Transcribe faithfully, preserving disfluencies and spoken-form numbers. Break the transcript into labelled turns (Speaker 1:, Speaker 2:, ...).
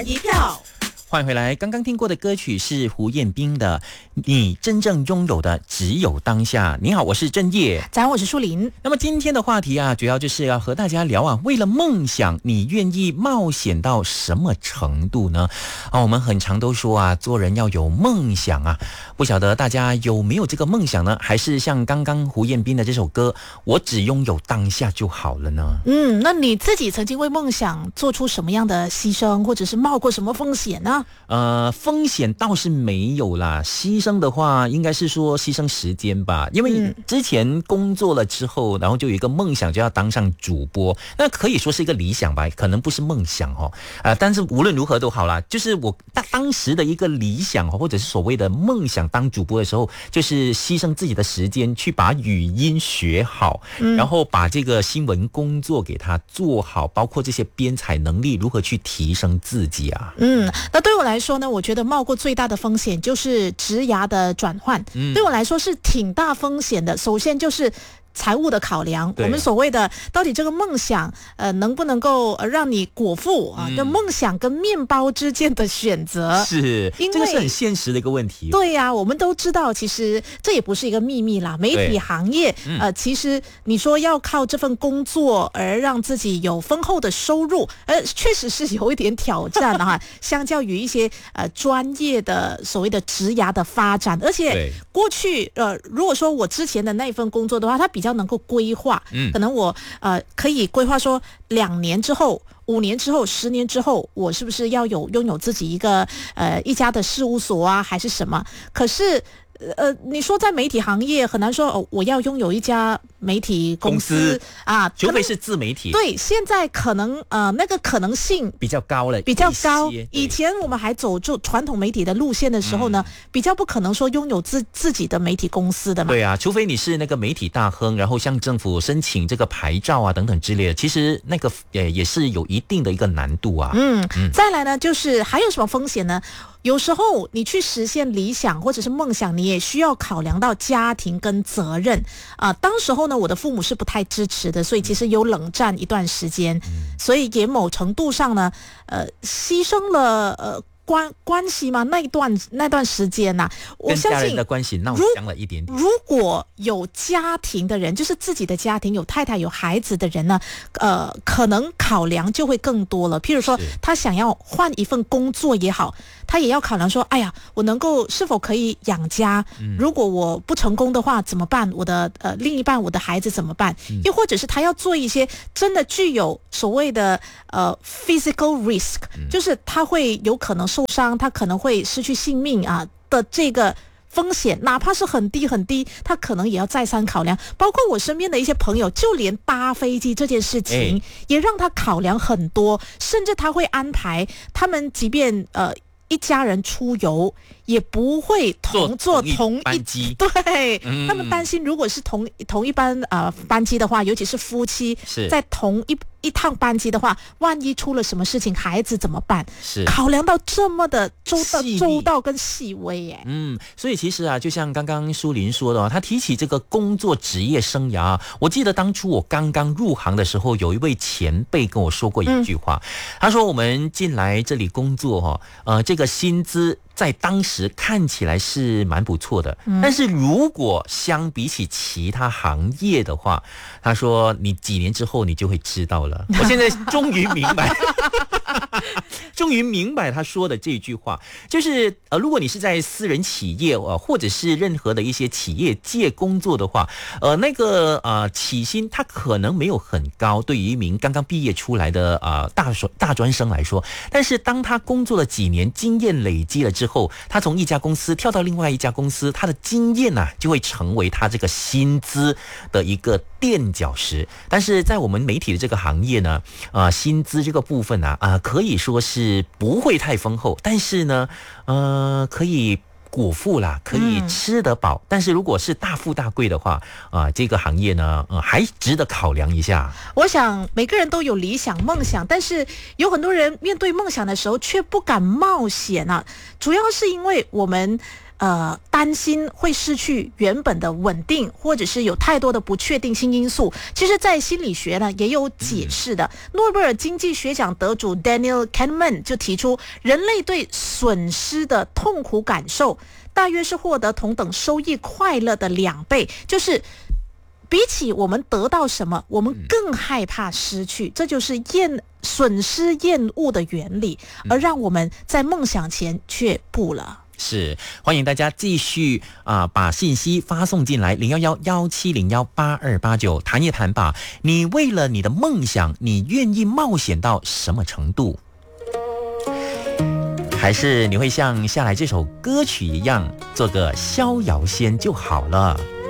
Speaker 1: 人一票。
Speaker 2: 欢迎回来，刚刚听过的歌曲是胡彦斌的《你真正拥有的只有当下》。你好，我是郑业，
Speaker 1: 早上我是舒林。
Speaker 2: 那么今天的话题啊，主要就是要和大家聊啊，为了梦想，你愿意冒险到什么程度呢？啊，我们很常都说啊，做人要有梦想啊，不晓得大家有没有这个梦想呢？还是像刚刚胡彦斌的这首歌，我只拥有当下就好了呢？
Speaker 1: 嗯，那你自己曾经为梦想做出什么样的牺牲，或者是冒过什么风险呢？
Speaker 2: 呃，风险倒是没有啦，牺牲的话应该是说牺牲时间吧，因为之前工作了之后，然后就有一个梦想就要当上主播，那可以说是一个理想吧，可能不是梦想哦，呃，但是无论如何都好啦，就是我当当时的一个理想或者是所谓的梦想当主播的时候，就是牺牲自己的时间去把语音学好，嗯、然后把这个新闻工作给他做好，包括这些编采能力如何去提升自己啊。
Speaker 1: 嗯，那对我来说呢，我觉得冒过最大的风险就是职涯的转换，嗯、对我来说是挺大风险的。首先就是财务的考量，我们所谓的到底这个梦想呃能不能够呃让你果腹啊？就、嗯、梦想跟面包之间的选择，
Speaker 2: 是，因为这个是很现实的一个问题。
Speaker 1: 对呀、啊，我们都知道，其实这也不是一个秘密啦。媒体行业、嗯、呃，其实你说要靠这份工作而让自己有丰厚的收入，呃，确实是有一点挑战哈。相较于一些呃专业的所谓的职涯的发展，而且过去呃，如果说我之前的那一份工作的话，它比比较能够规划，嗯，可能我呃可以规划说两年之后、五年之后、十年之后，我是不是要有拥有自己一个呃一家的事务所啊，还是什么？可是呃，你说在媒体行业很难说哦，我要拥有一家媒体公司, 公司啊，
Speaker 2: 除非是自媒体。
Speaker 1: 对，现在可能呃那个可能性
Speaker 2: 比较高了，
Speaker 1: 比较高。以前我们还走就传统媒体的路线的时候呢，嗯、比较不可能说拥有自自己的媒体公司的嘛。
Speaker 2: 对啊，除非你是那个媒体大亨，然后向政府申请这个牌照啊等等之类的。其实那个也也是有一定的一个难度啊。
Speaker 1: 嗯，嗯再来呢，就是还有什么风险呢？有时候你去实现理想或者是梦想，你也需要考量到家庭跟责任啊、呃。当时候呢，我的父母是不太支持的，所以其实有冷战一段时间，嗯、所以也某程度上呢，呃，牺牲了呃。关关系吗？那一段那段时间呐、啊，我相信
Speaker 2: 跟家人的关系闹僵了一点点。
Speaker 1: 如果有家庭的人，就是自己的家庭有太太有孩子的人呢，呃，可能考量就会更多了。譬如说，他想要换一份工作也好，他也要考量说，哎呀，我能够是否可以养家？嗯、如果我不成功的话怎么办？我的呃另一半，我的孩子怎么办？嗯、又或者是他要做一些真的具有所谓的呃 physical risk，、嗯、就是他会有可能受伤，他可能会失去性命啊的这个风险，哪怕是很低很低，他可能也要再三考量。包括我身边的一些朋友，就连搭飞机这件事情、欸、也让他考量很多，甚至他会安排他们即便呃一家人出游也不会同坐同一班机，对、嗯、他们担心如果是同同一班呃班机的话，尤其是夫妻在同一一趟班机的话，万一出了什么事情，孩子怎么办？是考量到这么的周到、周到跟细微耶。
Speaker 2: 嗯，所以其实啊，就像刚刚舒林说的，他提起这个工作职业生涯，我记得当初我刚刚入行的时候，有一位前辈跟我说过一句话，嗯、他说我们进来这里工作哈，呃，这个薪资在当时看起来是蛮不错的，嗯、但是如果相比起其他行业的话，他说你几年之后你就会知道了。我现在终于明白终于明白他说的这句话，就是呃，如果你是在私人企业呃，或者是任何的一些企业界工作的话，呃，那个呃起薪它可能没有很高，对于一名刚刚毕业出来的呃大大专生来说，但是当他工作了几年，经验累积了之后，他从一家公司跳到另外一家公司，他的经验呢、啊、就会成为他这个薪资的一个垫脚石。但是在我们媒体的这个行业呢，呃，薪资这个部分啊，啊、呃，可以说是不会太丰厚，但是呢，呃，可以果腹啦，可以吃得饱。嗯、但是如果是大富大贵的话，啊、呃，这个行业呢，呃，还值得考量一下。
Speaker 1: 我想每个人都有理想梦想，但是有很多人面对梦想的时候却不敢冒险啊，主要是因为我们。 呃担心会失去原本的稳定，或者是有太多的不确定性因素。其实在心理学呢也有解释的。诺贝尔经济学奖得主 Daniel Kahneman 就提出，人类对损失的痛苦感受大约是获得同等收益快乐的两倍，就是比起我们得到什么，我们更害怕失去，这就是厌损失厌恶的原理，而让我们在梦想前却步了。
Speaker 2: 是，欢迎大家继续啊、呃，把信息发送进来，零幺幺幺七零幺八二八九，谈一谈吧。你为了你的梦想，你愿意冒险到什么程度？还是你会像下来这首歌曲一样，做个逍遥仙就好了。